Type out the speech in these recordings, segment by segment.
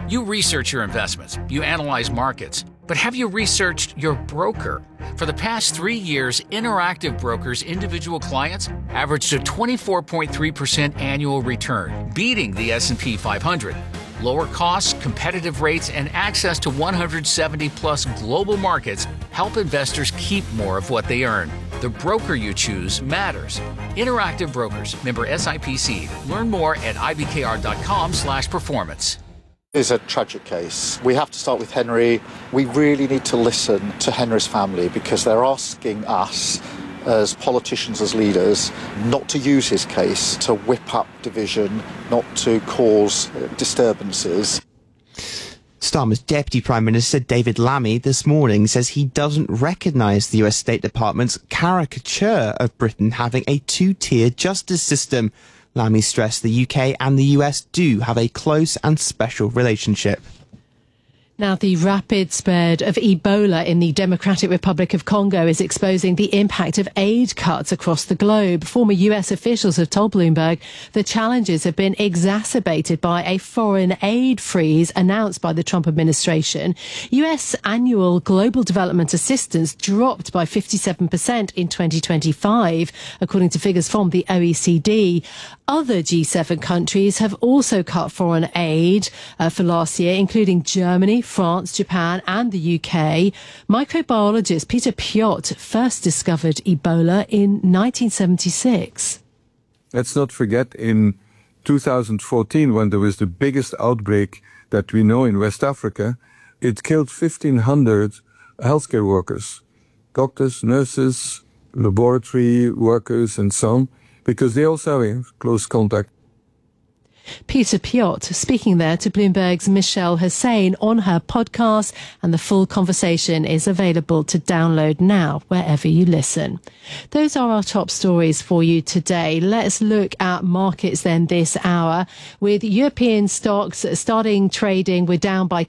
You research your investments, you analyze markets, but have you researched your broker? For the past 3 years, Interactive Brokers' individual clients averaged a 24.3% annual return, beating the S&P 500. Lower costs, competitive rates, and access to 170-plus global markets help investors keep more of what they earn. The broker you choose matters. Interactive Brokers, member SIPC. Learn more at ibkr.com/performance. It's a tragic case. We have to start with Henry. We really need to listen to Henry's family because they're asking us as politicians, as leaders, not to use his case to whip up division, not to cause disturbances. Starmer's Deputy Prime Minister David Lammy this morning says he doesn't recognise the US State Department's caricature of Britain having a two-tier justice system. Lammy stressed the UK and the US do have a close and special relationship. Now, the rapid spread of Ebola in the Democratic Republic of Congo is exposing the impact of aid cuts across the globe. Former US officials have told Bloomberg the challenges have been exacerbated by a foreign aid freeze announced by the Trump administration. US annual global development assistance dropped by 57% in 2025, according to figures from the OECD. Other G7 countries have also cut foreign aid for last year, including Germany, France, Japan and the UK. Microbiologist Peter Piot first discovered Ebola in 1976. Let's not forget in 2014, when there was the biggest outbreak that we know in West Africa, it killed 1,500 healthcare workers, doctors, nurses, laboratory workers and so on, because they also have close contact. Peter Piot speaking there to Bloomberg's Michelle Hussein on her podcast, and the full conversation is available to download now wherever you listen. Those are our top stories for you today. Let's look at markets then this hour, with European stocks starting trading. We're down by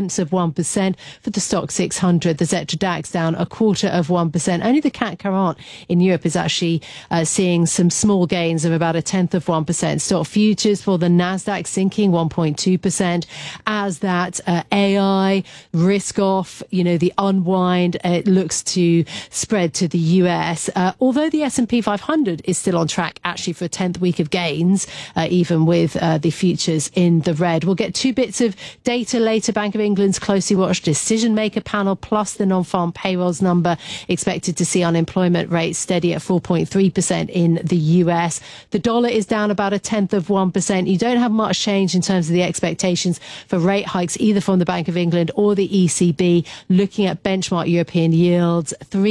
0.2% for the Stock 600. The Xetra DAX down 0.25%. Only the CAC 40 in Europe is actually seeing some small gains of about 0.1%. Stock futures for the Nasdaq sinking 1.2% as that AI risk off, the unwind, it looks to spread to the US. Although the S&P 500 is still on track actually for a 10th week of gains, even with the futures in the red. We'll get 2 bits of data later. Bank of England's closely watched decision maker panel plus the non-farm payrolls number, expected to see unemployment rates steady at 4.3% in the US. The dollar is down about 0.1%. You don't have much change in terms of the expectations for rate hikes either from the Bank of England or the ECB. Looking at benchmark European yields,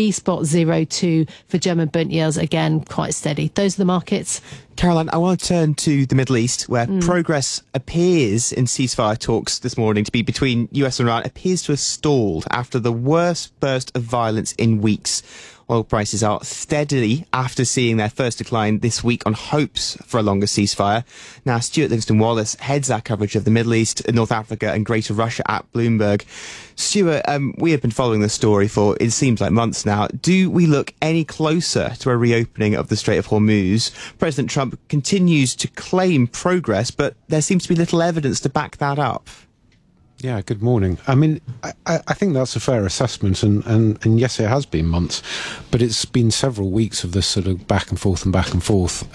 3.02 for German Bund yields, again quite steady. Those are the markets. Caroline, I want to turn to the Middle East, where progress appears in ceasefire talks this morning to be between US and Iran appears to have stalled after the worst burst of violence in weeks. Oil prices are steadily after seeing their first decline this week on hopes for a longer ceasefire. Now, Stuart Livingston-Wallace heads our coverage of the Middle East, North Africa and Greater Russia at Bloomberg. Stuart, we have been following this story for, it seems like, months now. Do we look any closer to a reopening of the Strait of Hormuz? President Trump continues to claim progress, but there seems to be little evidence to back that up. Yeah, good morning. I mean, I think that's a fair assessment, and yes, it has been months, but it's been several weeks of this sort of back and forth and back and forth.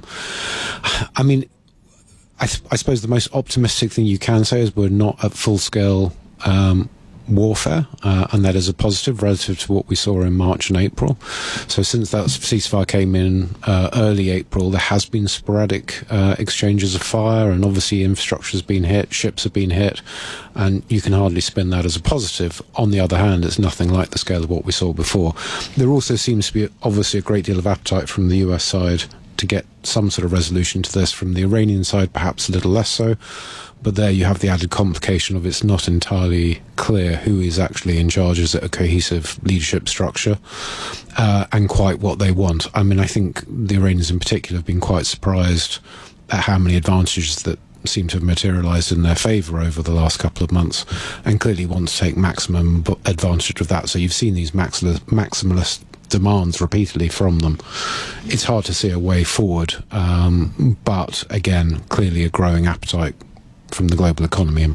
I mean, I suppose the most optimistic thing you can say is we're not at full-scale warfare, and that is a positive relative to what we saw in March and April. So since that ceasefire came in early April, there has been sporadic exchanges of fire, and obviously infrastructure has been hit, ships have been hit, and you can hardly spin that as a positive. On the other hand, it's nothing like the scale of what we saw before. There also seems to be obviously a great deal of appetite from the US side to get some sort of resolution to this. From the Iranian side, perhaps a little less so. But there you have the added complication of it's not entirely clear who is actually in charge. Is it a cohesive leadership structure? And quite what they want. I mean, I think the Iranians in particular have been quite surprised at how many advantages that seem to have materialised in their favour over the last couple of months, and clearly want to take maximum advantage of that. So you've seen these maximalist demands repeatedly from them. It's hard to see a way forward, but again, clearly a growing appetite from the global economy